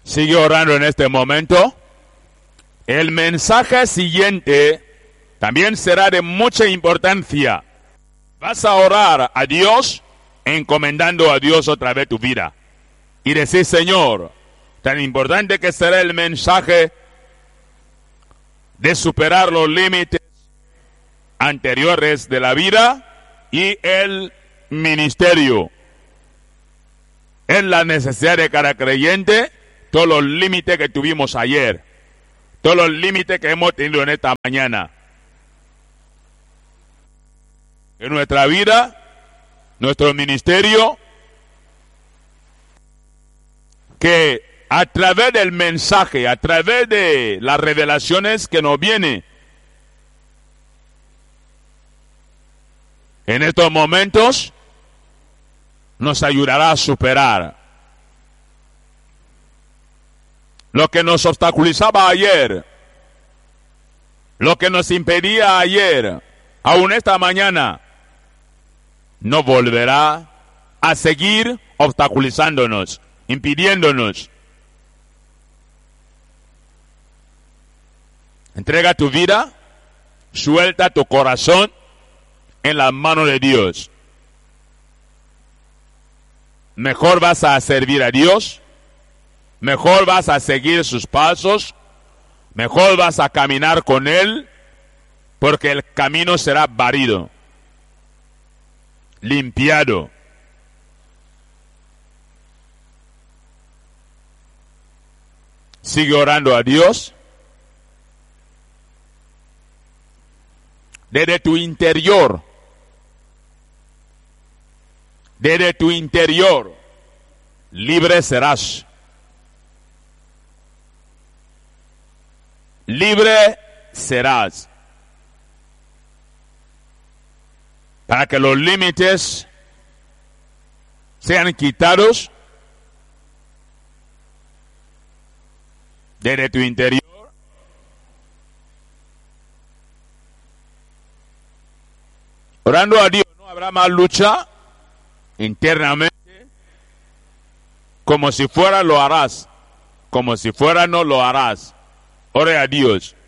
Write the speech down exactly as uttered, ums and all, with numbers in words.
Sigue orando en este momento. El mensaje siguiente también será de mucha importancia. Vas a orar a Dios, encomendando a Dios otra vez tu vida. Y decir, Señor, tan importante que será el mensaje de superar los límites anteriores de la vida y el ministerio. Es la necesidad de cada creyente, todos los límites que tuvimos ayer, todos los límites que hemos tenido en esta mañana. En nuestra vida, nuestro ministerio, que a través del mensaje, a través de las revelaciones que nos vienen, en estos momentos, nos ayudará a superar lo que nos obstaculizaba ayer, lo que nos impedía ayer, aún esta mañana, no volverá a seguir obstaculizándonos, impidiéndonos. Entrega tu vida, suelta tu corazón en las manos de Dios. Mejor vas a servir a Dios, mejor vas a seguir sus pasos, mejor vas a caminar con Él, porque el camino será barrido, limpiado. Sigue orando a Dios. Desde tu interior, desde tu interior, libre serás. Libre serás. Para que los límites sean quitados desde tu interior. Orando a Dios, no habrá más lucha internamente. Como si fuera, lo harás. Como si fuera, no lo harás. Ore a Dios.